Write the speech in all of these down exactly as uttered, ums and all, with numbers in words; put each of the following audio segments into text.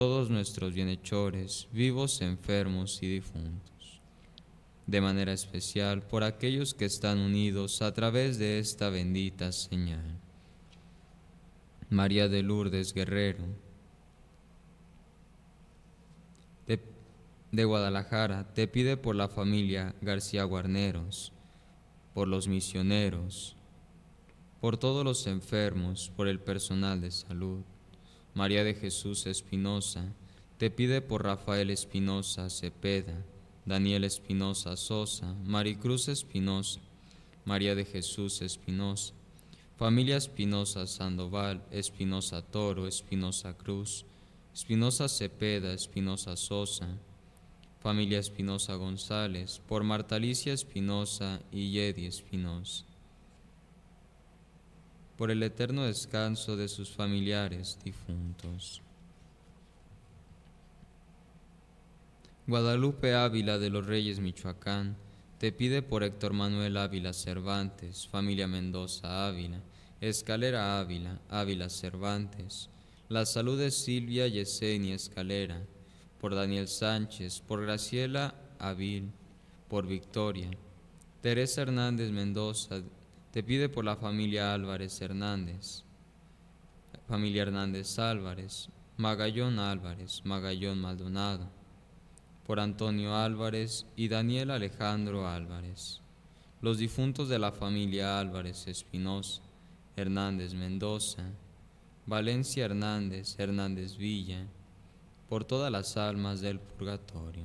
todos nuestros bienhechores, vivos, enfermos y difuntos. De manera especial por aquellos que están unidos a través de esta bendita señal. María de Lourdes Guerrero, de, de Guadalajara, te pide por la familia García Guarneros, por los misioneros, por todos los enfermos, por el personal de salud. María de Jesús Espinosa, te pide por Rafael Espinosa Cepeda, Daniel Espinosa Sosa, Maricruz Espinosa, María de Jesús Espinosa, familia Espinosa Sandoval, Espinosa Toro, Espinosa Cruz, Espinosa Cepeda, Espinosa Sosa, familia Espinosa González, por Marta Alicia Espinosa y Yedi Espinosa, por el eterno descanso de sus familiares difuntos. Guadalupe Ávila de los Reyes, Michoacán, te pide por Héctor Manuel Ávila Cervantes, familia Mendoza Ávila, Escalera Ávila, Ávila Cervantes, la salud de Silvia Yesenia Escalera, por Daniel Sánchez, por Graciela Avil, por Victoria. Teresa Hernández Mendoza te pide por la familia Álvarez Hernández, familia Hernández Álvarez, Magallón Álvarez, Magallón Maldonado, por Antonio Álvarez y Daniel Alejandro Álvarez, los difuntos de la familia Álvarez Espinosa, Hernández Mendoza, Valencia Hernández, Hernández Villa, por todas las almas del purgatorio.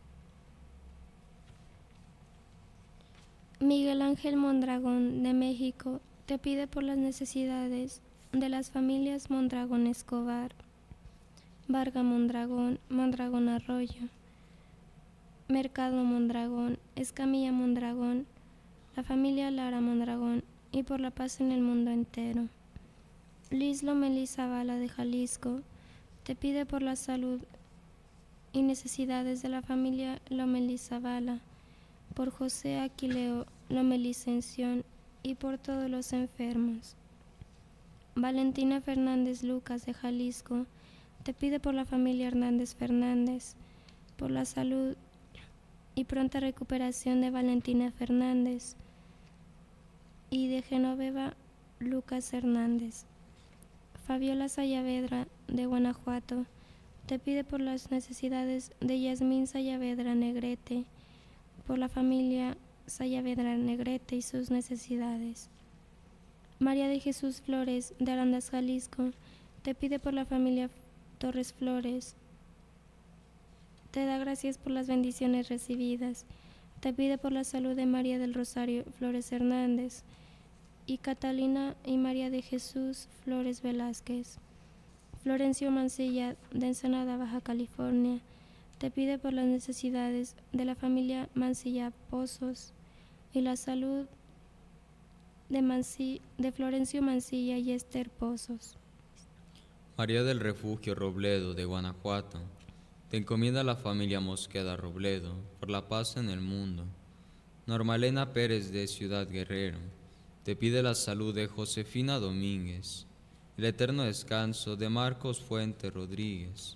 Miguel Ángel Mondragón, de México, te pide por las necesidades de las familias Mondragón Escobar, Varga Mondragón, Mondragón Arroyo, Mercado Mondragón, Escamilla Mondragón, la familia Lara Mondragón y por la paz en el mundo entero. Liz Lomelí Zavala, de Jalisco, te pide por la salud y necesidades de la familia Lomelí Zavala, por José Aquileo Lomelí Sención y por todos los enfermos. Valentina Fernández Lucas, de Jalisco, te pide por la familia Hernández Fernández, por la salud y pronta recuperación de Valentina Fernández y de Genoveva Lucas Hernández. Fabiola Sayavedra, de Guanajuato, te pide por las necesidades de Yasmín Sayavedra Negrete, por la familia Sayavedra Negrete y sus necesidades. María de Jesús Flores, de Arandas, Jalisco, te pide por la familia Torres Flores. Te da gracias por las bendiciones recibidas. Te pide por la salud de María del Rosario Flores Hernández y Catalina y María de Jesús Flores Velázquez. Florencio Mancilla, de Ensenada, Baja California, te pide por las necesidades de la familia Mancilla Pozos y la salud de, Manci, de Florencio Mancilla y Esther Pozos. María del Refugio Robledo, de Guanajuato, te encomienda la familia Mosqueda Robledo por la paz en el mundo. Normalena Pérez, de Ciudad Guerrero, te pide la salud de Josefina Domínguez, el eterno descanso de Marcos Fuente Rodríguez.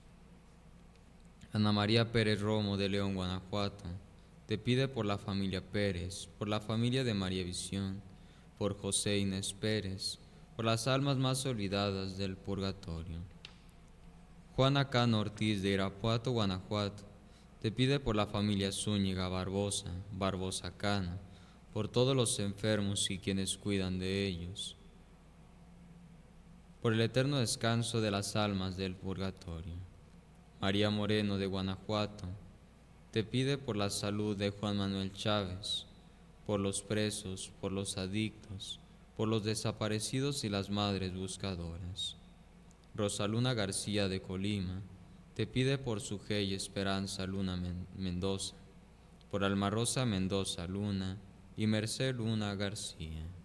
Ana María Pérez Romo, de León, Guanajuato, te pide por la familia Pérez, por la familia de María Visión, por José Inés Pérez, por las almas más olvidadas del purgatorio. Juana Cano Ortiz, de Irapuato, Guanajuato, te pide por la familia Zúñiga Barbosa, Barbosa Cano, por todos los enfermos y quienes cuidan de ellos, por el eterno descanso de las almas del purgatorio. María Moreno, de Guanajuato, te pide por la salud de Juan Manuel Chávez, por los presos, por los adictos, por los desaparecidos y las madres buscadoras. Rosaluna García, de Colima, te pide por Sujei y Esperanza Luna Mendoza, por Alma Rosa Mendoza Luna y Merced Luna García.